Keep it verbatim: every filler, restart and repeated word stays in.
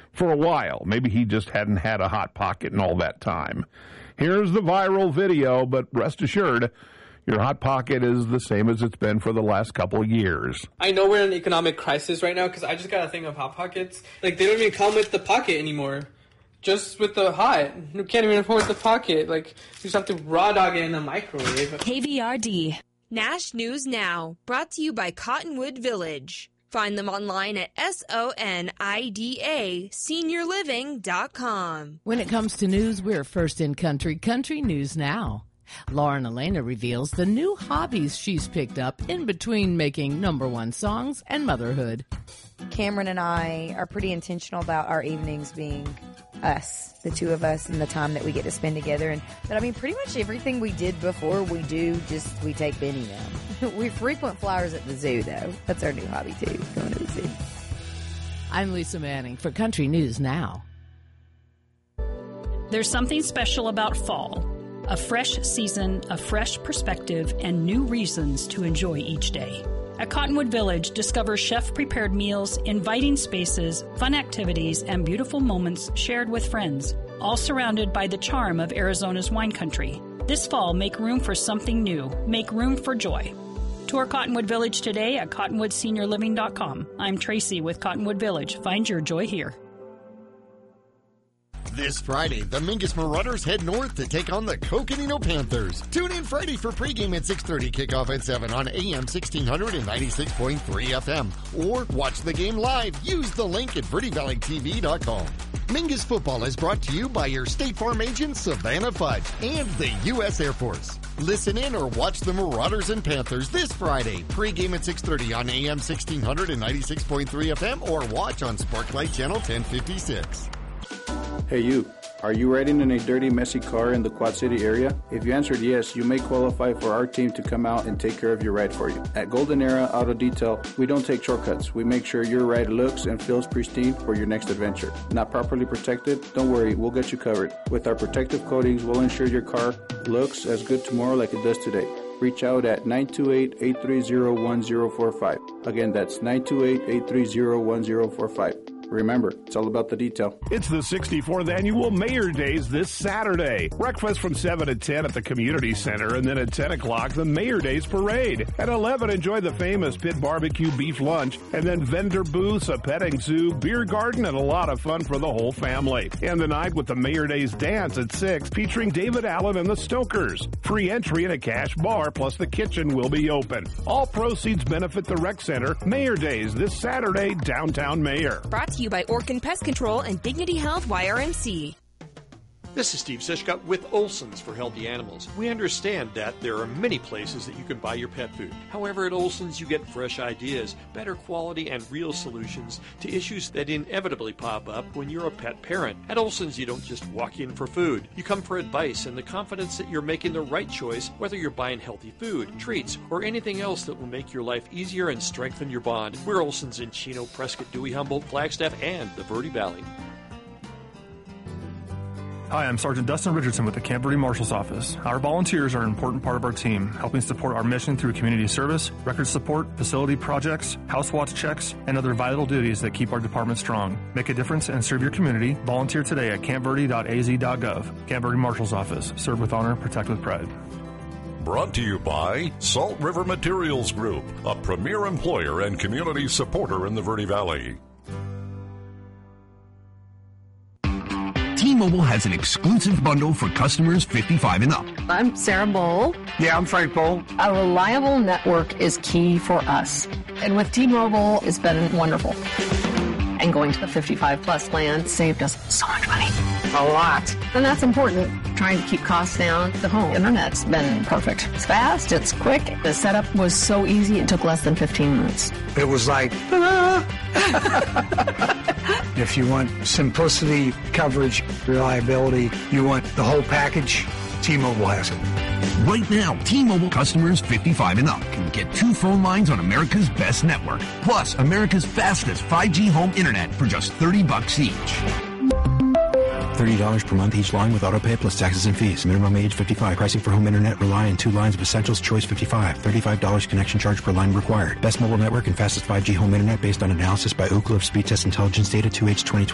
for a while. Maybe he just hadn't had a Hot Pocket in all that time. Here's the viral video, but rest assured, your Hot Pocket is the same as it's been for the last couple of years. I know we're in an economic crisis right now because I just got a thing of Hot Pockets. Like, they don't even come with the pocket anymore. Just with the hot. You can't even afford the pocket. Like, you just have to raw dog it in the microwave. K V R D. Nash News Now, brought to you by Cottonwood Village. Find them online at S O N I D A senior living dot com. When it comes to news, we're first in country. Country News Now. Lauren Elena reveals the new hobbies she's picked up in between making number one songs and motherhood. Cameron and I are pretty intentional about our evenings being us, the two of us, and the time that we get to spend together. And but I mean, pretty much everything we did before we do, just we take Benny now. We frequent flyers at the zoo, though. That's our new hobby too, going to the zoo. I'm Lisa Manning for Country News Now. There's something special about fall. A fresh season, a fresh perspective, and new reasons to enjoy each day. At Cottonwood Village, discover chef-prepared meals, inviting spaces, fun activities, and beautiful moments shared with friends, all surrounded by the charm of Arizona's wine country. This fall, make room for something new. Make room for joy. Tour Cottonwood Village today at cottonwood senior living dot com. I'm Tracy with Cottonwood Village. Find your joy here. This Friday, the Mingus Marauders head north to take on the Coconino Panthers. Tune in Friday for pregame at six thirty, kickoff at seven on A M sixteen hundred and ninety-six point three F M. Or watch the game live. Use the link at verde valley t v dot com. Mingus Football is brought to you by your State Farm agent, Savannah Fudge, and the U S Air Force. Listen in or watch the Marauders and Panthers this Friday. Pregame at six thirty on A M sixteen hundred and ninety-six point three F M or watch on Sparklight Channel ten fifty-six. Hey you, are you riding in a dirty, messy car in the Quad City area? If you answered yes, you may qualify for our team to come out and take care of your ride for you. At Golden Era Auto Detail, we don't take shortcuts. We make sure your ride looks and feels pristine for your next adventure. Not properly protected? Don't worry, we'll get you covered. With our protective coatings, we'll ensure your car looks as good tomorrow like it does today. Reach out at nine two eight, eight three zero, one zero four five. Again, that's nine two eight, eight three zero, one zero four five. Remember, it's all about the detail. It's the sixty-fourth Annual Mayor Days this Saturday. Breakfast from seven to ten at the Community Center, and then at ten o'clock, the Mayor Days Parade. At eleven, enjoy the famous Pit Barbecue Beef Lunch, and then vendor booths, a petting zoo, beer garden, and a lot of fun for the whole family. And the night with the Mayor Days Dance at six, featuring David Allen and the Stokers. Free entry and a cash bar, plus the kitchen will be open. All proceeds benefit the Rec Center. Mayor Days this Saturday, downtown Mayor. Brought to you by Orkin Pest Control and Dignity Health Y R M C. This is Steve Sischka with Olson's for Healthy Animals. We understand that there are many places that you can buy your pet food. However, at Olson's you get fresh ideas, better quality, and real solutions to issues that inevitably pop up when you're a pet parent. At Olson's you don't just walk in for food. You come for advice and the confidence that you're making the right choice, whether you're buying healthy food, treats, or anything else that will make your life easier and strengthen your bond. We're Olson's in Chino, Prescott, Dewey, Humboldt, Flagstaff, and the Verde Valley. Hi, I'm Sergeant Dustin Richardson with the Camp Verde Marshal's Office. Our volunteers are an important part of our team, helping support our mission through community service, record support, facility projects, house watch checks, and other vital duties that keep our department strong. Make a difference and serve your community. Volunteer today at camp verde dot a z dot gov. Camp Verde Marshal's Office. Serve with honor, protect with pride. Brought to you by Salt River Materials Group, a premier employer and community supporter in the Verde Valley. T-Mobile has an exclusive bundle for customers fifty-five and up. I'm Sarah Bowl. Yeah, I'm Frank Bowl. A reliable network is key for us. And with T-Mobile, it's been wonderful. And going to the fifty-five plus plan saved us so much money. A lot. And that's important. Trying to keep costs down. The home internet's been perfect. It's fast, it's quick. The setup was so easy, it took less than fifteen minutes. It was like, ah! If you want simplicity, coverage, reliability, you want the whole package, T-Mobile has it. Right now, T-Mobile customers fifty-five and up can get two phone lines on America's best network, plus America's fastest five G home internet for just thirty bucks each. thirty dollars per month each line with autopay plus taxes and fees. Minimum age fifty-five. Pricing for home internet rely on two lines of Essentials Choice fifty-five. thirty-five dollars connection charge per line required. Best mobile network and fastest five G home internet based on analysis by Ookla of Speed Test Intelligence Data two H twenty twenty.